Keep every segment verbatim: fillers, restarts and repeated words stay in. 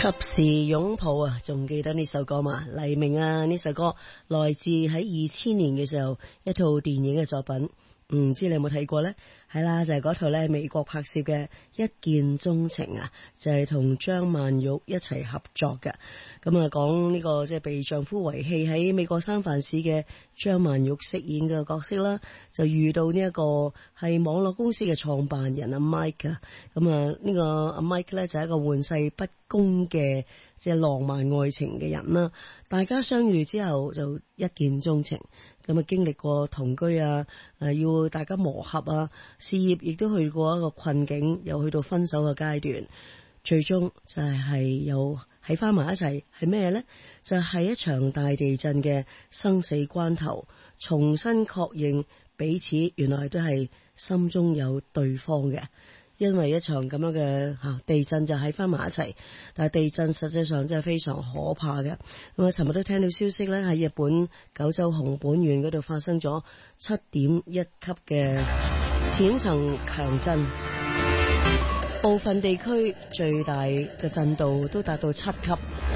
及時擁抱啊，仲記得呢首歌嘛？黎明啊，呢首歌來自喺二千年嘅時候一套電影嘅作品，唔知你有冇睇過呢？係啦，就係嗰套咧美國拍攝嘅《一見鍾情》啊，就係同張曼玉一齊合作嘅。咁啊，講呢個即係被丈夫遺棄喺美國三藩市嘅張曼玉飾演嘅角色啦，就遇到呢一個係網絡公司嘅創辦人阿 Mike 啊。咁啊，呢個阿 Mike 咧就係一個玩世不恭嘅即係浪漫愛情嘅人啦。大家相遇之後就一見鍾情，咁啊經歷過同居啊，誒要大家磨合啊，事業亦都去過一個困境，又去到分手嘅階段，最終就係係有喺翻埋一齊，係咩呢？就係一場大地震嘅生死關頭，重新確認彼此原來都係心中有對方嘅。因為一場咁樣嘅吓地震就喺翻埋一齊，但係地震實際上真係非常可怕嘅。咁啊，尋日都聽到消息咧，喺日本九州熊本縣嗰度發生咗七點一級嘅淺層強震，部分地區最大嘅震度都達到七級。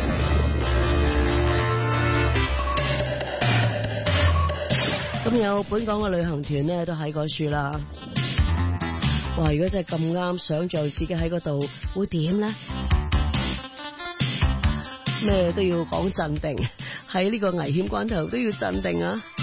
咁有本港嘅旅行團呢都喺嗰處啦。哇！如果真係咁啱，想像自己喺嗰度會點呢？咩都要講鎮定，喺呢個危險關頭都要鎮定啊！